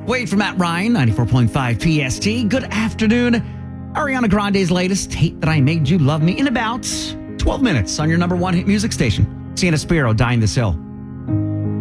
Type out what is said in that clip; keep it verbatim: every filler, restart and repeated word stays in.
Wait for Matt Ryan, ninety-four point five P S T. Good afternoon. Ariana Grande's latest, Hate That I Made You Love Me, in about twelve minutes on your number one hit music station. Sienna Spiro, Dying This Hill.